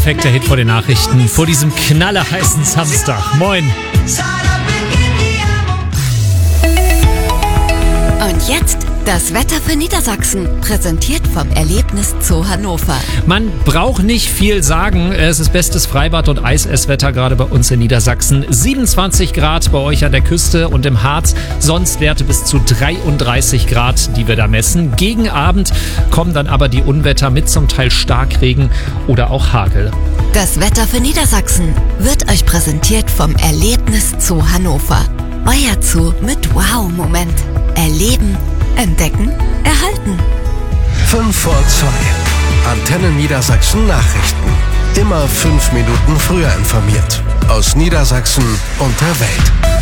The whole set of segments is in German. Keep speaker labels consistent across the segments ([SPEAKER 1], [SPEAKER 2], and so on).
[SPEAKER 1] perfekter Hit vor den Nachrichten, vor diesem knallerheißen Samstag. Moin!
[SPEAKER 2] Und jetzt das Wetter für Niedersachsen, präsentiert vom Erlebniszoo Hannover.
[SPEAKER 1] Man braucht nicht viel sagen, es ist bestes Freibad- und Eisesswetter gerade bei uns in Niedersachsen. 27 Grad bei euch an der Küste und im Harz, sonst Werte bis zu 33 Grad, die wir da messen. Gegen Abend kommen dann aber die Unwetter mit zum Teil Starkregen oder auch Hagel.
[SPEAKER 2] Das Wetter für Niedersachsen wird euch präsentiert vom Erlebniszoo Hannover. Euer Zoo mit Wow-Moment. Erleben, entdecken, erhalten.
[SPEAKER 3] 5 vor 2. Antenne Niedersachsen Nachrichten. Immer 5 Minuten früher informiert. Aus Niedersachsen und der Welt.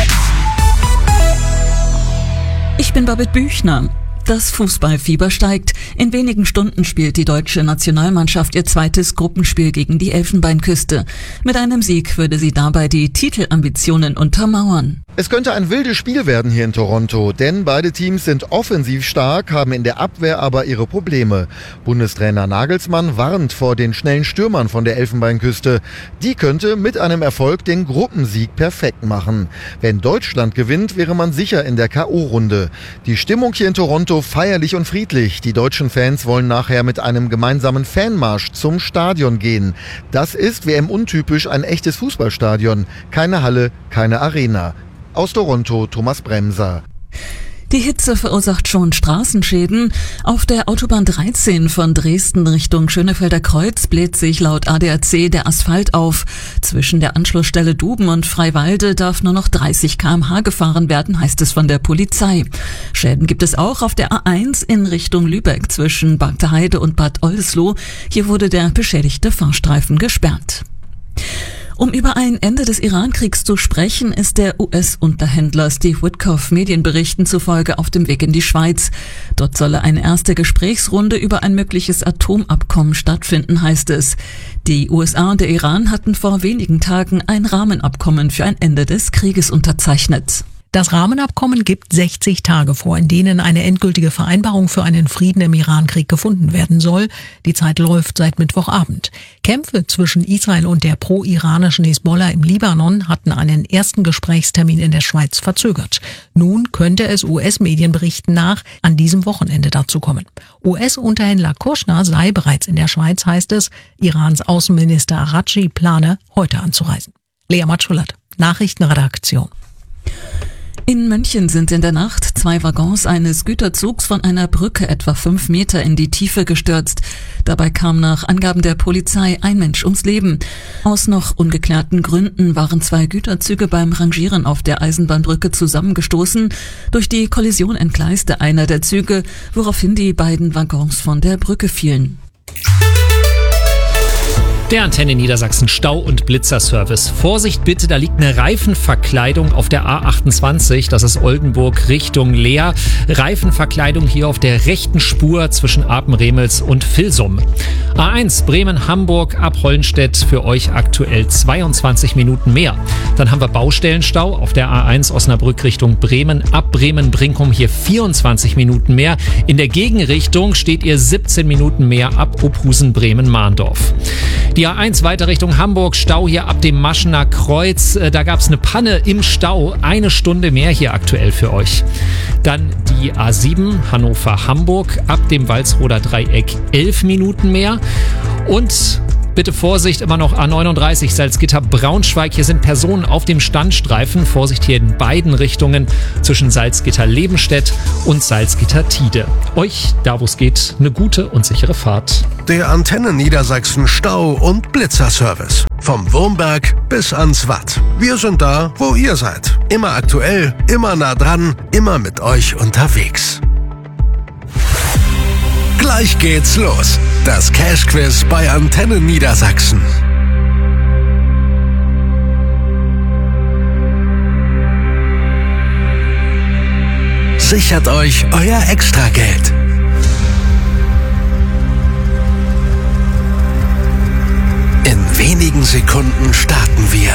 [SPEAKER 4] Ich bin Babette Büchner. Das Fußballfieber steigt. In wenigen Stunden spielt die deutsche Nationalmannschaft ihr zweites Gruppenspiel gegen die Elfenbeinküste. Mit einem Sieg würde sie dabei die Titelambitionen untermauern.
[SPEAKER 5] Es könnte ein wildes Spiel werden hier in Toronto, denn beide Teams sind offensiv stark, haben in der Abwehr aber ihre Probleme. Bundestrainer Nagelsmann warnt vor den schnellen Stürmern von der Elfenbeinküste. Die könnte mit einem Erfolg den Gruppensieg perfekt machen. Wenn Deutschland gewinnt, wäre man sicher in der K.O.-Runde. Die Stimmung hier in Toronto feierlich und friedlich. Die deutschen Fans wollen nachher mit einem gemeinsamen Fanmarsch zum Stadion gehen. Das ist WM-untypisch ein echtes Fußballstadion. Keine Halle, keine Arena. Aus Toronto, Thomas Bremser.
[SPEAKER 4] Die Hitze verursacht schon Straßenschäden. Auf der Autobahn 13 von Dresden Richtung Schönefelder Kreuz bläht sich laut ADAC der Asphalt auf. Zwischen der Anschlussstelle Duben und Freiwalde darf nur noch 30 km/h gefahren werden, heißt es von der Polizei. Schäden gibt es auch auf der A1 in Richtung Lübeck zwischen Bagdeheide und Bad Oldesloe. Hier wurde der beschädigte Fahrstreifen gesperrt. Um über ein Ende des Iran-Kriegs zu sprechen, ist der US-Unterhändler Steve Witkoff Medienberichten zufolge auf dem Weg in die Schweiz. Dort solle eine erste Gesprächsrunde über ein mögliches Atomabkommen stattfinden, heißt es. Die USA und der Iran hatten vor wenigen Tagen ein Rahmenabkommen für ein Ende des Krieges unterzeichnet.
[SPEAKER 6] Das Rahmenabkommen gibt 60 Tage vor, in denen eine endgültige Vereinbarung für einen Frieden im Irankrieg gefunden werden soll. Die Zeit läuft seit Mittwochabend. Kämpfe zwischen Israel und der pro-iranischen Hisbollah im Libanon hatten einen ersten Gesprächstermin in der Schweiz verzögert. Nun könnte es US-Medienberichten nach an diesem Wochenende dazu kommen. US-Unterhändler Kushner sei bereits in der Schweiz, heißt es. Irans Außenminister Araghchi plane, heute anzureisen. Lea Matschulat, Nachrichtenredaktion.
[SPEAKER 4] In München sind in der Nacht 2 Waggons eines Güterzugs von einer Brücke etwa 5 Meter in die Tiefe gestürzt. Dabei kam nach Angaben der Polizei ein Mensch ums Leben. Aus noch ungeklärten Gründen waren 2 Güterzüge beim Rangieren auf der Eisenbahnbrücke zusammengestoßen. Durch die Kollision entgleiste einer der Züge, woraufhin die beiden Waggons von der Brücke fielen.
[SPEAKER 1] Der Antenne Niedersachsen Stau- und Blitzerservice. Vorsicht bitte, da liegt eine Reifenverkleidung auf der A28, das ist Oldenburg Richtung Leer. Reifenverkleidung hier auf der rechten Spur zwischen Apen-Remels und Vilsum. A1 Bremen-Hamburg ab Hollenstedt für euch aktuell 22 Minuten mehr. Dann haben wir Baustellenstau auf der A1 Osnabrück Richtung Bremen ab Bremen-Brinkum hier 24 Minuten mehr. In der Gegenrichtung steht ihr 17 Minuten mehr ab Opusen-Bremen-Mahndorf. Die A1 weiter Richtung Hamburg, Stau hier ab dem Maschener Kreuz. Da gab es eine Panne im Stau, 1 Stunde mehr hier aktuell für euch. Dann die A7 Hannover-Hamburg ab dem Walsroder Dreieck 11 Minuten mehr. Und bitte Vorsicht, immer noch A39 Salzgitter-Braunschweig. Hier sind Personen auf dem Standstreifen. Vorsicht hier in beiden Richtungen zwischen Salzgitter-Lebenstedt und Salzgitter-Tide. Euch, da wo es geht, eine gute und sichere Fahrt.
[SPEAKER 3] Der Antenne Niedersachsen Stau- und Blitzerservice. Vom Wurmberg bis ans Watt. Wir sind da, wo ihr seid. Immer aktuell, immer nah dran, immer mit euch unterwegs. Gleich geht's los. Das Cash-Quiz bei Antenne Niedersachsen. Sichert euch euer Extrageld. In wenigen Sekunden starten wir.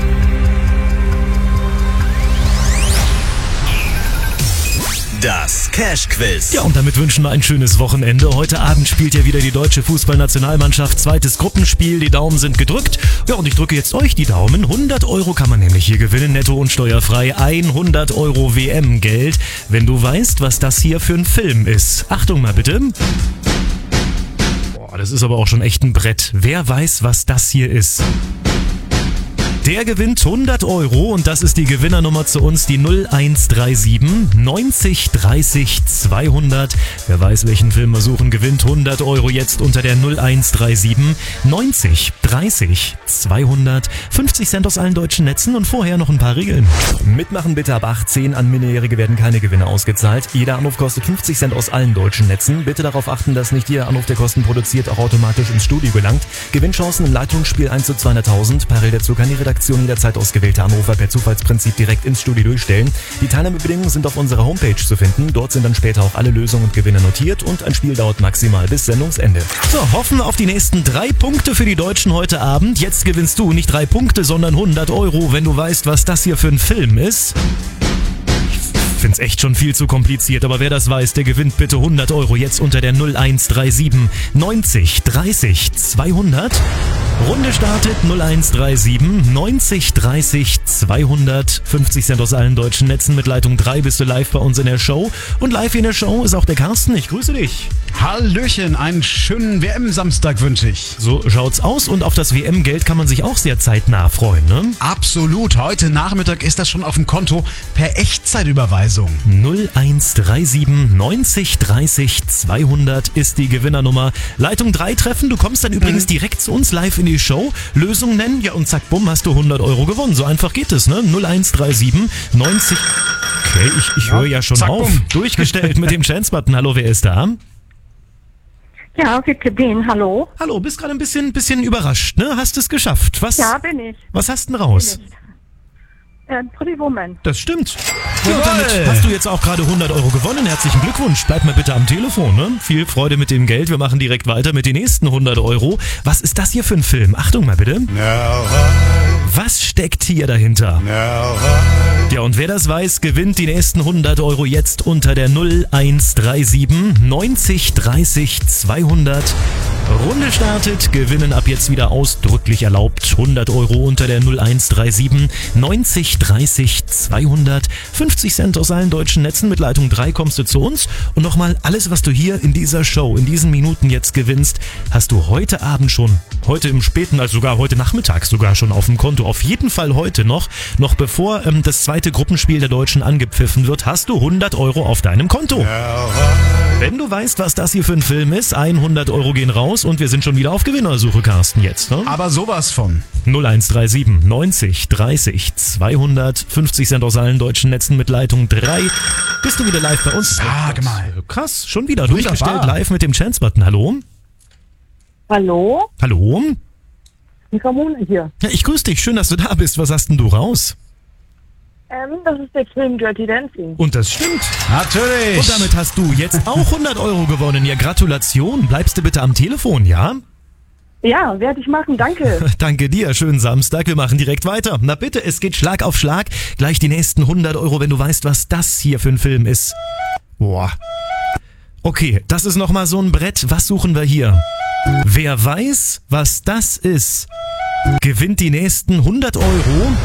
[SPEAKER 3] Das
[SPEAKER 7] Cash-Quiz.
[SPEAKER 8] Ja, und damit wünschen wir ein schönes Wochenende. Heute Abend spielt ja wieder die deutsche Fußballnationalmannschaft. Zweites Gruppenspiel. Die Daumen sind gedrückt. Ja, und ich drücke jetzt euch die Daumen. 100 Euro kann man nämlich hier gewinnen, netto und steuerfrei. 100 Euro WM-Geld, wenn du weißt, was das hier für ein Film ist. Achtung mal bitte. Boah, das ist aber auch schon echt ein Brett. Wer weiß, was das hier ist? Der gewinnt 100 Euro und das ist die Gewinnernummer zu uns, die 0137 90 30 200. Wer weiß, welchen Film wir suchen, gewinnt 100 Euro jetzt unter der 0137 90 30 200. 50 Cent aus allen deutschen Netzen und vorher noch ein paar Regeln. Mitmachen bitte ab 18, an Minderjährige werden keine Gewinne ausgezahlt. Jeder Anruf kostet 50 Cent aus allen deutschen Netzen. Bitte darauf achten, dass nicht jeder Anruf, der Kosten produziert, auch automatisch ins Studio gelangt. Gewinnchancen im Leitungsspiel 1 zu 200.000. Parallel dazu kann die Redaktion jederzeit ausgewählte Anrufer per Zufallsprinzip direkt ins Studio durchstellen. Die Teilnahmebedingungen sind auf unserer Homepage zu finden. Dort sind dann später auch alle Lösungen und Gewinne notiert und ein Spiel dauert maximal bis Sendungsende. So, hoffen wir auf die nächsten 3 Punkte für die Deutschen heute Abend. Jetzt gewinnst du nicht 3 Punkte, sondern 100 Euro, wenn du weißt, was das hier für ein Film ist. Ich find's echt schon viel zu kompliziert, aber wer das weiß, der gewinnt bitte 100 Euro jetzt unter der 0137 90 30 200. Runde startet 0137 90 30 200. 50 Cent aus allen deutschen Netzen. Mit Leitung 3 bist du live bei uns in der Show. Und live in der Show ist auch der Carsten. Ich grüße dich.
[SPEAKER 9] Hallöchen, einen schönen WM-Samstag wünsche ich.
[SPEAKER 8] So schaut's aus und auf das WM-Geld kann man sich auch sehr zeitnah freuen, ne?
[SPEAKER 9] Absolut. Heute Nachmittag ist das schon auf dem Konto per Echtzeitüberweisung.
[SPEAKER 8] 0137 90 30 200 ist die Gewinnernummer. Leitung 3 treffen. Du kommst dann übrigens direkt zu uns live in die Show. Lösung nennen, ja und zack, bumm, hast du 100 Euro gewonnen. So einfach geht es, ne? 0137 90... Okay, ich höre ja schon
[SPEAKER 9] zack,
[SPEAKER 8] auf.
[SPEAKER 9] bumm.
[SPEAKER 8] Durchgestellt mit dem Chance-Button. Hallo, wer ist da?
[SPEAKER 10] Ja, Wittgen, hallo.
[SPEAKER 8] Hallo, bist gerade ein bisschen überrascht, ne? Hast es geschafft. Was?
[SPEAKER 10] Ja, bin ich.
[SPEAKER 8] Was hast denn raus?
[SPEAKER 10] Pretty Woman.
[SPEAKER 8] Das stimmt. Ja, und damit hast du jetzt auch gerade 100 Euro gewonnen. Herzlichen Glückwunsch. Bleib mal bitte am Telefon, ne? Viel Freude mit dem Geld. Wir machen direkt weiter mit den nächsten 100 Euro. Was ist das hier für ein Film? Achtung mal bitte. Was steckt hier dahinter? Ja, und wer das weiß, gewinnt die nächsten 100 Euro jetzt unter der 0137 90 30 200. Runde startet, gewinnen ab jetzt wieder ausdrücklich erlaubt. 100 Euro unter der 0137 90 30 200. 50 Cent aus allen deutschen Netzen. Mit Leitung 3 kommst du zu uns. Und nochmal, alles, was du hier in dieser Show, in diesen Minuten jetzt gewinnst, hast du heute Abend schon, heute im späten, also sogar heute Nachmittag sogar schon auf dem Konto. Auf jeden Fall heute noch bevor das zweite Gruppenspiel der Deutschen angepfiffen wird, hast du 100 Euro auf deinem Konto. Wenn du weißt, was das hier für ein Film ist, 100 Euro gehen raus und wir sind schon wieder auf Gewinnersuche, Carsten, jetzt. Ne?
[SPEAKER 9] Aber sowas von.
[SPEAKER 8] 0137 90 30 200. 50 Cent aus allen deutschen Netzen mit Leitung 3. Bist du wieder live bei uns?
[SPEAKER 9] Sag mal.
[SPEAKER 8] Krass, schon wieder
[SPEAKER 9] Wunderbar.
[SPEAKER 8] durchgestellt live mit dem Chance-Button. Hallo?
[SPEAKER 10] Hallo?
[SPEAKER 8] Hallo?
[SPEAKER 10] Die Kommune hier.
[SPEAKER 8] Ja, ich grüße dich. Schön, dass du da bist. Was hast denn du raus?
[SPEAKER 10] Das ist der Film Dirty Dancing.
[SPEAKER 8] Und das stimmt.
[SPEAKER 9] Natürlich.
[SPEAKER 8] Und damit hast du jetzt auch 100 Euro gewonnen. Ja, Gratulation. Bleibst du bitte am Telefon, ja?
[SPEAKER 10] Ja, werde ich machen, danke.
[SPEAKER 8] Danke dir. Schönen Samstag. Wir machen direkt weiter. Na bitte, es geht Schlag auf Schlag. Gleich die nächsten 100 Euro, wenn du weißt, was das hier für ein Film ist. Boah. Okay, das ist nochmal so ein Brett. Was suchen wir hier? Wer weiß, was das ist, gewinnt die nächsten 100 Euro.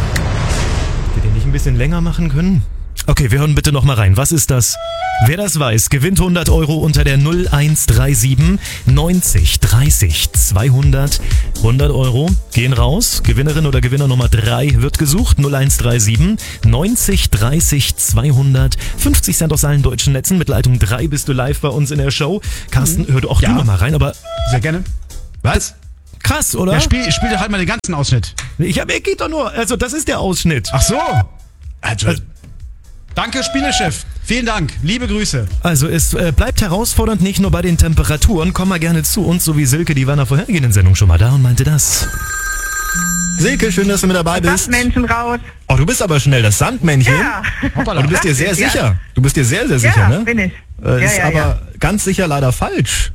[SPEAKER 8] Wir den nicht ein bisschen länger machen können? Okay, wir hören bitte nochmal rein. Was ist das? Wer das weiß, gewinnt 100 Euro unter der 0137 90 30 200. 100 Euro gehen raus. Gewinnerin oder Gewinner Nummer 3 wird gesucht. 0137 90 30 200. 50 Cent aus allen deutschen Netzen. Mit Leitung 3 bist du live bei uns in der Show. Carsten, hör doch auch du nochmal rein, aber...
[SPEAKER 9] Sehr gerne. Was?
[SPEAKER 8] Krass, oder?
[SPEAKER 9] Ja, spiel doch halt mal den ganzen Ausschnitt.
[SPEAKER 8] Geht doch nur. Also, das ist der Ausschnitt.
[SPEAKER 9] Ach so. Also danke, Spielechef. Vielen Dank. Liebe Grüße.
[SPEAKER 8] Also, es bleibt herausfordernd, nicht nur bei den Temperaturen. Komm mal gerne zu uns, so wie Silke, die war in der vorhergehenden Sendung schon mal da und meinte das. Silke, schön, dass du mit dabei bist.
[SPEAKER 10] Sandmännchen raus.
[SPEAKER 8] Oh, du bist aber schnell, das Sandmännchen.
[SPEAKER 10] Ja.
[SPEAKER 8] Und du bist dir sehr sicher. Du bist dir sehr, sehr sicher, ne?
[SPEAKER 10] Bin ich.
[SPEAKER 8] Ist aber ganz sicher leider falsch.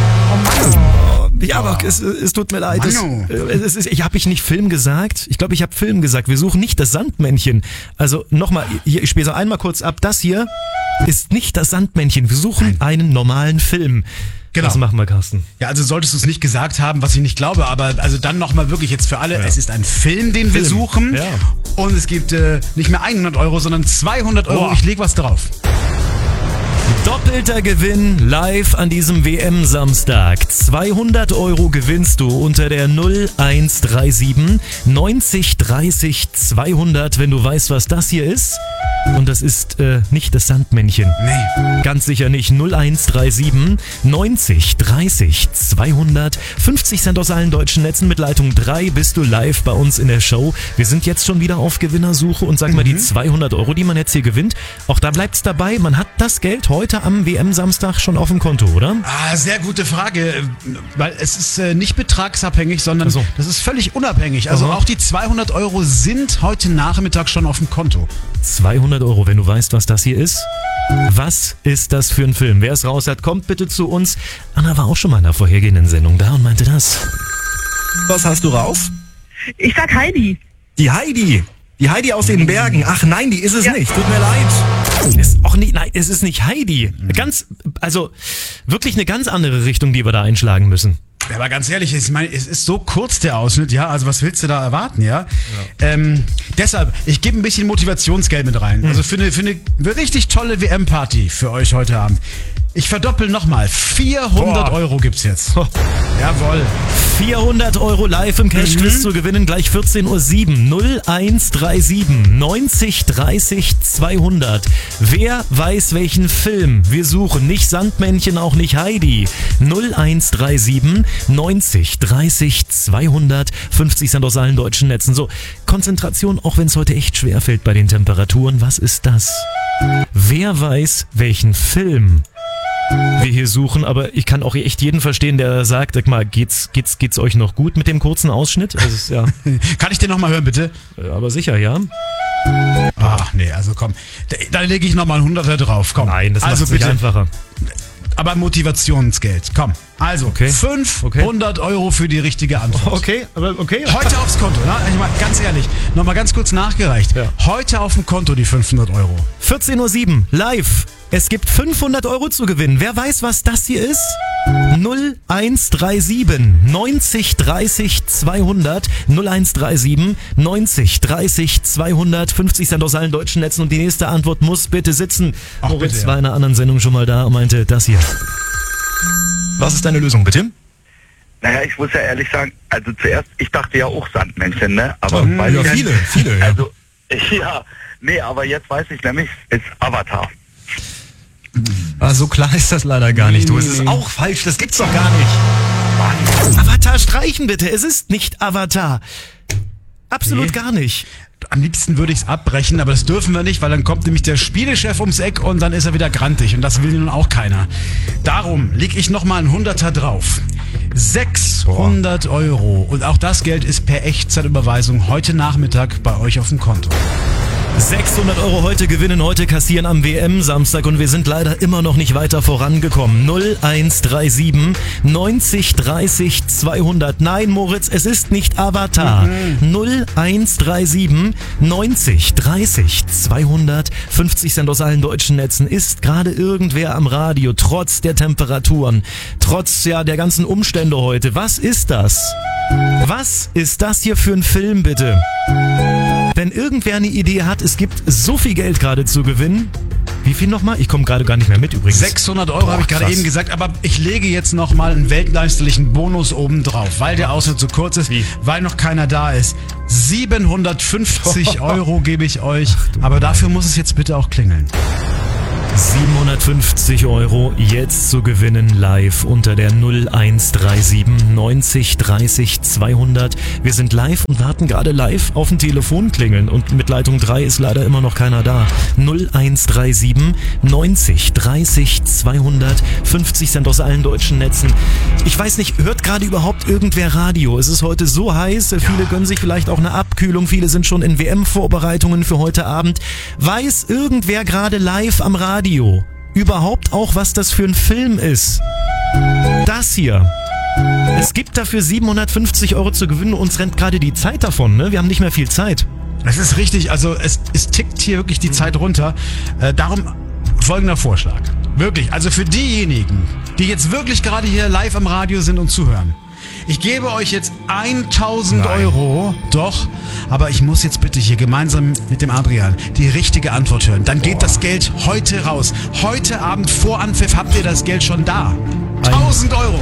[SPEAKER 8] Ja, aber es tut mir leid. Ich habe nicht Film gesagt. Ich glaube, ich habe Film gesagt. Wir suchen nicht das Sandmännchen. Also nochmal, ich spiele so einmal kurz ab. Das hier ist nicht das Sandmännchen. Wir suchen einen normalen Film.
[SPEAKER 9] Genau.
[SPEAKER 8] Was machen wir, Carsten?
[SPEAKER 9] Ja, also solltest du es nicht gesagt haben, was ich nicht glaube, aber also dann nochmal wirklich jetzt für alle, es ist ein Film, den wir suchen und es gibt nicht mehr 100 Euro, sondern 200 Euro. Ich leg was drauf.
[SPEAKER 8] Doppelter Gewinn live an diesem WM-Samstag. 200 Euro gewinnst du unter der 0137 90 30 200, wenn du weißt, was das hier ist. Und das ist nicht das Sandmännchen.
[SPEAKER 9] Nee.
[SPEAKER 8] Ganz sicher nicht. 0137 90 30 200. 50 Cent aus allen deutschen Netzen. Mit Leitung 3 bist du live bei uns in der Show. Wir sind jetzt schon wieder auf Gewinnersuche und sag mal, die 200 Euro, die man jetzt hier gewinnt, auch da bleibt's dabei. Man hat das Geld heute am WM-Samstag schon auf dem Konto, oder?
[SPEAKER 9] Sehr gute Frage, weil es ist nicht betragsabhängig, sondern das ist völlig unabhängig. Also auch die 200 Euro sind heute Nachmittag schon auf dem Konto.
[SPEAKER 8] 200 Euro, wenn du weißt, was das hier ist. Was ist das für ein Film? Wer es raus hat, kommt bitte zu uns. Anna war auch schon mal in der vorhergehenden Sendung da und meinte das.
[SPEAKER 7] Was hast du raus?
[SPEAKER 10] Ich sag Heidi.
[SPEAKER 7] Die Heidi. Die Heidi aus den Bergen. Ach nein, die ist es nicht. Tut mir leid.
[SPEAKER 8] Nein, es ist nicht Heidi. Wirklich eine ganz andere Richtung, die wir da einschlagen müssen.
[SPEAKER 9] Ja, aber ganz ehrlich, ich meine, es ist so kurz der Ausschnitt, ja, also was willst du da erwarten, ja? Deshalb, ich gebe ein bisschen Motivationsgeld mit rein. Also für eine richtig tolle WM-Party für euch heute Abend. Ich verdoppel nochmal. 400 Euro gibt's jetzt. Jawohl.
[SPEAKER 8] 400 Euro live im Cash-Quiz zu gewinnen, gleich 14:07 Uhr. 0137 90 30 200. Wer weiß, welchen Film wir suchen? Nicht Sandmännchen, auch nicht Heidi. 0137 90 30 200. 50 Cent aus allen deutschen Netzen. So, Konzentration, auch wenn es heute echt schwer fällt bei den Temperaturen. Was ist das? Wer weiß, welchen Film wir hier suchen, aber ich kann auch echt jeden verstehen, der sagt, sag mal, geht's euch noch gut mit dem kurzen Ausschnitt? Also, ja.
[SPEAKER 9] Kann ich den nochmal hören, bitte?
[SPEAKER 8] Aber sicher, ja.
[SPEAKER 9] Ach nee, also komm, da lege ich nochmal 100er drauf, komm.
[SPEAKER 8] Nein, das macht es nicht einfacher.
[SPEAKER 9] Aber Motivationsgeld, komm. Also, 500 Euro für die richtige Antwort.
[SPEAKER 8] Okay.
[SPEAKER 9] Heute aufs Konto, ne? Ich meine, ganz ehrlich, nochmal ganz kurz nachgereicht. Ja. Heute auf dem Konto die 500 Euro.
[SPEAKER 8] 14:07 Uhr, live. Es gibt 500 Euro zu gewinnen. Wer weiß, was das hier ist? 0137 90 30 200. 0137 90 30 200. 50 Cent aus allen deutschen Netzen. Und die nächste Antwort muss bitte sitzen. Moritz war in einer anderen Sendung schon mal da und meinte das hier.
[SPEAKER 7] Was ist deine Lösung, bitte?
[SPEAKER 11] Naja, ich muss ja ehrlich sagen, also zuerst, ich dachte ja auch Sandmännchen, ne? Aber
[SPEAKER 7] viele, ja.
[SPEAKER 11] Also, aber jetzt weiß ich nämlich, es ist Avatar.
[SPEAKER 7] So klar ist das leider gar nicht. Du, es ist auch falsch, das gibt's doch gar nicht.
[SPEAKER 8] Avatar streichen bitte, es ist nicht Avatar. Absolut gar nicht.
[SPEAKER 9] Am liebsten würde ich es abbrechen, aber das dürfen wir nicht, weil dann kommt nämlich der Spielechef ums Eck und dann ist er wieder grantig und das will nun auch keiner. Darum lege ich nochmal einen 100er drauf. 600 Euro und auch das Geld ist per Echtzeitüberweisung heute Nachmittag bei euch auf dem Konto.
[SPEAKER 8] 600 Euro heute gewinnen, heute kassieren am WM-Samstag und wir sind leider immer noch nicht weiter vorangekommen. 0137 90 30 200. Nein, Moritz, es ist nicht Avatar. 0137 90 30 200. 50 Cent aus allen deutschen Netzen. Ist gerade irgendwer am Radio, trotz der Temperaturen, trotz der ganzen Umstände heute. Was ist das? Was ist das hier für ein Film, bitte? Wenn irgendwer eine Idee hat, es gibt so viel Geld gerade zu gewinnen. Wie viel nochmal? Ich komme gerade gar nicht mehr mit übrigens.
[SPEAKER 9] 600 Euro habe ich gerade eben gesagt, aber ich lege jetzt nochmal einen weltmeisterlichen Bonus oben drauf, weil der Ausschnitt zu kurz ist, weil noch keiner da ist. 750 Euro gebe ich euch, aber dafür muss es jetzt bitte auch klingeln.
[SPEAKER 8] 750 Euro jetzt zu gewinnen live unter der 0137 90 30 200. Wir sind live und warten gerade live auf ein Telefonklingeln und mit Leitung 3 ist leider immer noch keiner da. 0137 90 30 200. 50 Cent aus allen deutschen Netzen. Ich weiß nicht, hört gerade überhaupt irgendwer Radio? Es ist heute so heiß, viele gönnen sich vielleicht auch eine Abkühlung, viele sind schon in WM-Vorbereitungen für heute Abend. Weiß irgendwer gerade live am Radio überhaupt auch, was das für ein Film ist? Das hier. Es gibt dafür 750 Euro zu gewinnen und uns rennt gerade die Zeit davon, ne? Wir haben nicht mehr viel Zeit.
[SPEAKER 9] Das ist richtig, also es tickt hier wirklich die Zeit runter. Darum folgender Vorschlag. Wirklich, also für diejenigen, die jetzt wirklich gerade hier live am Radio sind und zuhören. Ich gebe euch jetzt 1.000 Euro. Doch, aber ich muss jetzt bitte hier gemeinsam mit dem Adrian die richtige Antwort hören. Dann geht das Geld heute raus. Heute Abend vor Anpfiff habt ihr das Geld schon da. 1.000 Euro.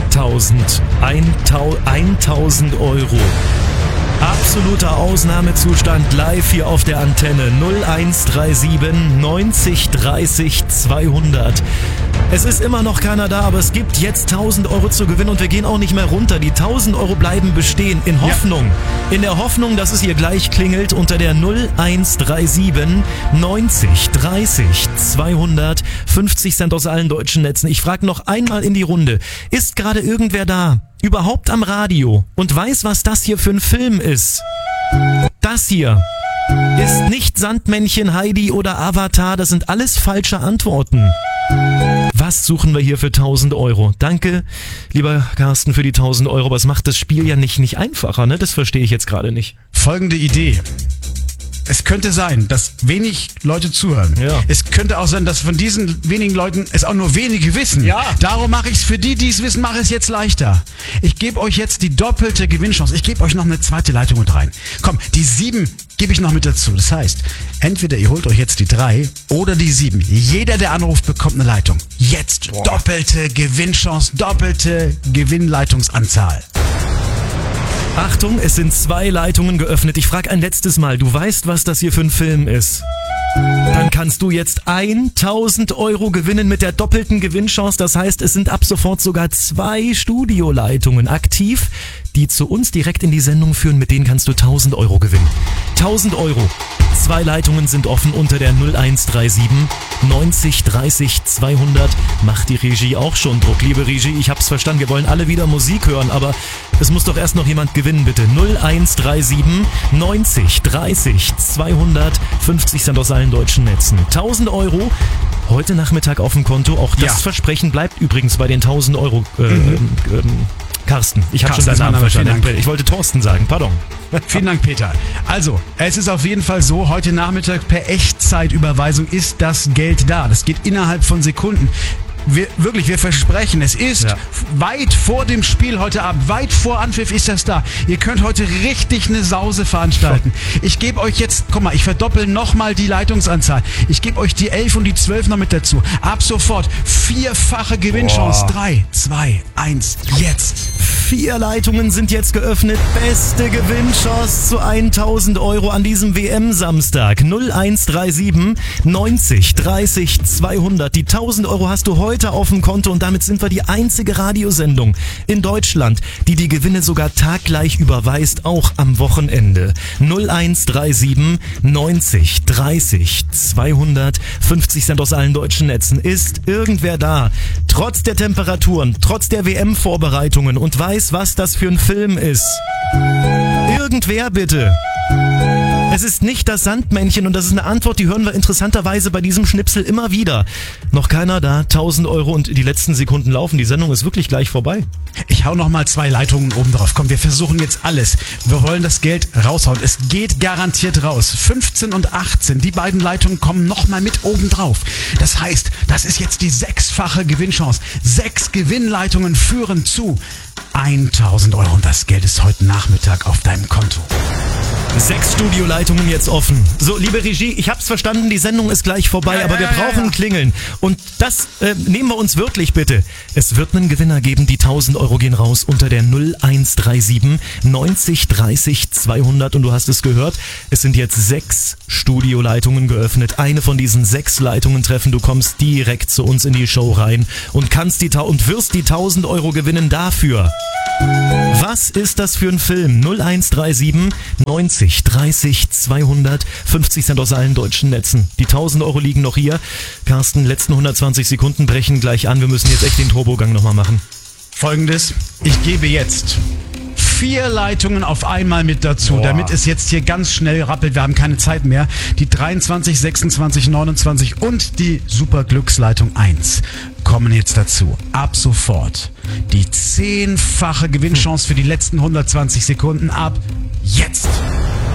[SPEAKER 8] 1.000 Euro. Absoluter Ausnahmezustand live hier auf der Antenne. 0137 90 30 200. Es ist immer noch keiner da, aber es gibt jetzt 1.000 Euro zu gewinnen und wir gehen auch nicht mehr runter. Die 1.000 Euro bleiben bestehen in Hoffnung. In der Hoffnung, dass es hier gleich klingelt unter der 0137 90 30 200. 50 Cent aus allen deutschen Netzen. Ich frage noch einmal in die Runde. Ist gerade irgendwer da? Überhaupt am Radio und weiß, was das hier für ein Film ist. Das hier ist nicht Sandmännchen, Heidi oder Avatar, das sind alles falsche Antworten. Was suchen wir hier für 1.000 Euro? Danke, lieber Carsten, für die 1.000 Euro, aber es macht das Spiel ja nicht einfacher, ne? Das verstehe ich jetzt gerade nicht.
[SPEAKER 9] Folgende Idee. Es könnte sein, dass wenig Leute zuhören. Ja. Es könnte auch sein, dass von diesen wenigen Leuten es auch nur wenige wissen. Ja. Darum mache ich es für die, die es wissen, mache ich es jetzt leichter. Ich gebe euch jetzt die doppelte Gewinnchance. Ich gebe euch noch eine zweite Leitung mit rein. Komm, die 7 gebe ich noch mit dazu. Das heißt, entweder ihr holt euch jetzt die 3 oder die 7. Jeder, der anruft, bekommt eine Leitung. Jetzt doppelte Gewinnchance, doppelte Gewinnleitungsanzahl.
[SPEAKER 8] Achtung, es sind 2 Leitungen geöffnet. Ich frage ein letztes Mal, du weißt, was das hier für ein Film ist? Dann kannst du jetzt 1.000 Euro gewinnen mit der doppelten Gewinnchance. Das heißt, es sind ab sofort sogar 2 Studioleitungen aktiv, die zu uns direkt in die Sendung führen. Mit denen kannst du 1.000 Euro gewinnen. 1.000 Euro. 2 Leitungen sind offen unter der 0137 90 30 200. Macht die Regie auch schon Druck. Liebe Regie, ich hab's verstanden. Wir wollen alle wieder Musik hören, aber es muss doch erst noch jemand gewinnen, bitte. 0137 90 30 200. 50 Cent aus allen deutschen Netzen. 1.000 Euro heute Nachmittag auf dem Konto. Auch das Versprechen bleibt übrigens bei den 1.000 Euro. Carsten, ich habe schon deinen Namen verstanden. Ich wollte Thorsten sagen, pardon.
[SPEAKER 9] Vielen Dank, Peter. Also, es ist auf jeden Fall so, heute Nachmittag per Echtzeitüberweisung ist das Geld da. Das geht innerhalb von Sekunden. Wir versprechen, es ist weit vor dem Spiel heute Abend, weit vor Anpfiff ist das da. Ihr könnt heute richtig eine Sause veranstalten. Ich gebe euch jetzt, guck mal, ich verdoppel nochmal die Leitungsanzahl. Ich gebe euch die 11 und die 12 noch mit dazu. Ab sofort 4-fache Gewinnchance. 3, 2, 1, jetzt.
[SPEAKER 8] 4 Leitungen sind jetzt geöffnet. Beste Gewinnchance zu 1.000 Euro an diesem WM-Samstag. 0137 90 30 200. Die 1.000 Euro hast du heute auf dem Konto und damit sind wir die einzige Radiosendung in Deutschland, die die Gewinne sogar taggleich überweist, auch am Wochenende. 0137 90 30 200. 50 Cent aus allen deutschen Netzen. Ist irgendwer da, trotz der Temperaturen, trotz der WM-Vorbereitungen und weiß, was das für ein Film ist? Irgendwer bitte. Es ist nicht das Sandmännchen und das ist eine Antwort, die hören wir interessanterweise bei diesem Schnipsel immer wieder. Noch keiner da, 1.000 Euro und die letzten Sekunden laufen. Die Sendung ist wirklich gleich vorbei.
[SPEAKER 9] Ich hau nochmal 2 Leitungen oben drauf. Komm, wir versuchen jetzt alles. Wir wollen das Geld raushauen. Es geht garantiert raus. 15 und 18, die beiden Leitungen kommen nochmal mit oben drauf. Das heißt, das ist jetzt die 6-fache Gewinnchance. 6 Gewinnleitungen führen zu 1.000 Euro und das Geld ist heute Nachmittag auf deinem Konto.
[SPEAKER 8] 6 Studioleitungen jetzt offen. So, liebe Regie, ich hab's verstanden, die Sendung ist gleich vorbei, aber wir brauchen Klingeln. Und das nehmen wir uns wirklich bitte. Es wird einen Gewinner geben, die 1.000 Euro gehen raus unter der 0137 90 30 200. Und du hast es gehört, es sind jetzt 6 Studioleitungen geöffnet. Eine von diesen 6 Leitungen treffen, du kommst direkt zu uns in die Show rein und wirst die 1.000 Euro gewinnen dafür. Was ist das für ein Film? 0137 90 30 200. 50 Cent aus allen deutschen Netzen. Die 1.000 Euro liegen noch hier. Carsten, letzten 120 Sekunden brechen gleich an. Wir müssen jetzt echt den Turbogang nochmal machen.
[SPEAKER 9] Folgendes, ich gebe jetzt 4 Leitungen auf einmal mit dazu, damit es jetzt hier ganz schnell rappelt. Wir haben keine Zeit mehr. Die 23, 26, 29 und die Superglücksleitung 1 kommen jetzt dazu. Ab sofort die 10-fache Gewinnchance für die letzten 120 Sekunden ab jetzt.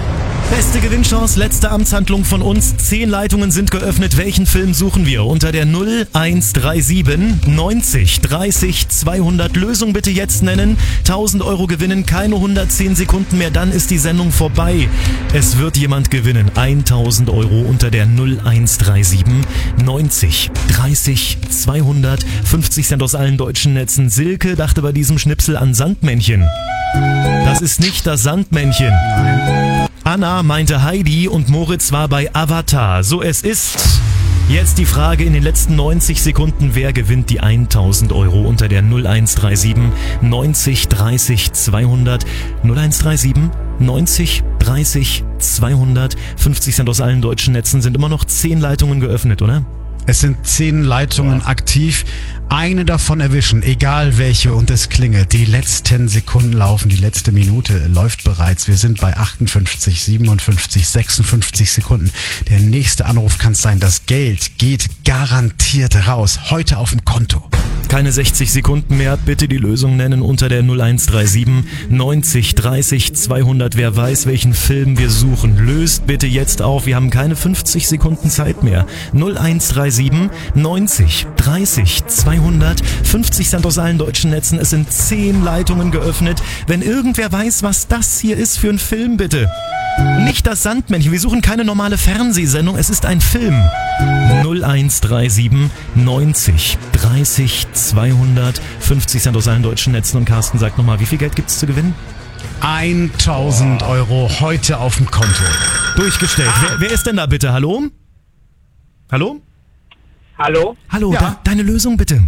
[SPEAKER 8] Beste Gewinnchance, letzte Amtshandlung von uns. 10 Leitungen sind geöffnet. Welchen Film suchen wir? Unter der 0137 90 30 200. Lösung bitte jetzt nennen. 1000 Euro gewinnen, keine 110 Sekunden mehr, dann ist die Sendung vorbei. Es wird jemand gewinnen. 1000 Euro unter der 0137 90 30 200. 50 Cent aus allen deutschen Netzen. Silke dachte bei diesem Schnipsel an Sandmännchen. Das ist nicht das Sandmännchen. Anna meinte Heidi und Moritz war bei Avatar. So, es ist jetzt die Frage in den letzten 90 Sekunden, wer gewinnt die 1000 Euro unter der 0137 90 30 200. 0137 90 30 200. 50 Cent aus allen deutschen Netzen, sind immer noch 10 Leitungen geöffnet, oder?
[SPEAKER 9] Es sind 10 Leitungen aktiv. Eine davon erwischen, egal welche, und es klingelt. Die letzten Sekunden laufen, die letzte Minute läuft bereits. Wir sind bei 58, 57, 56 Sekunden. Der nächste Anruf kann es sein. Das Geld geht garantiert raus. Heute auf dem Konto.
[SPEAKER 8] Keine 60 Sekunden mehr. Bitte die Lösung nennen unter der 0137 90 30 200. Wer weiß, welchen Film wir suchen, löst bitte jetzt auf. Wir haben keine 50 Sekunden Zeit mehr. 0137 90 30 200. 50 Cent aus allen deutschen Netzen. Es sind 10 Leitungen geöffnet. Wenn irgendwer weiß, was das hier ist für ein Film, bitte. Nicht das Sandmännchen. Wir suchen keine normale Fernsehsendung. Es ist ein Film. 0137 90 30 200. 50 Cent aus allen deutschen Netzen. Und Carsten sagt nochmal, wie viel Geld gibt es zu gewinnen?
[SPEAKER 9] 1000 Euro heute auf dem Konto.
[SPEAKER 8] Durchgestellt. Wer ist denn da bitte? Hallo? Hallo?
[SPEAKER 12] Hallo?
[SPEAKER 8] Hallo,
[SPEAKER 12] Ja.
[SPEAKER 8] deine Lösung bitte.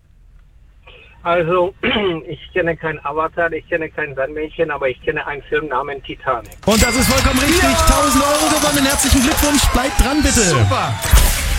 [SPEAKER 12] Also, ich kenne kein Avatar, ich kenne kein Sandmännchen, aber ich kenne einen Film namens Titanic.
[SPEAKER 8] Und das ist vollkommen richtig. 1000 Euro gewonnen. Herzlichen Glückwunsch. Bleibt dran, bitte.
[SPEAKER 9] Super.